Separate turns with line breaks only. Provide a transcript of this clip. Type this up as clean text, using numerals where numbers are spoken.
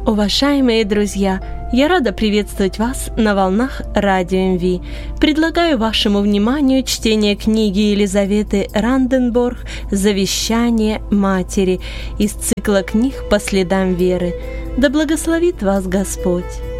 Уважаемые друзья, я рада приветствовать вас на волнах Радио МВ. Предлагаю вашему вниманию чтение книги Елизаветы Ранденборг «Завещание матери» из цикла книг «По следам веры». Да благословит вас Господь!